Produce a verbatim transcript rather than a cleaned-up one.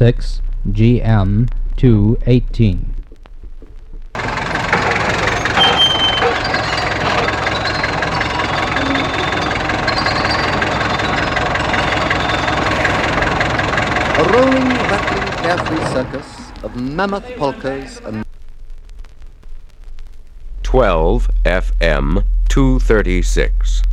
six G M two eighteen. A rolling, rattling, carefree circus of mammoth polkas and twelve F M two thirty-six.